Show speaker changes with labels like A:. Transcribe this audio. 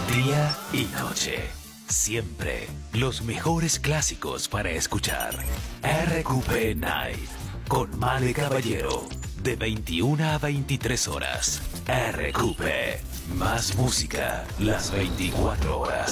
A: Día y noche. Siempre los mejores clásicos para escuchar. RQP Night. Con Male Caballero. De 21 a 23 horas. RQP. Más música las 24 horas.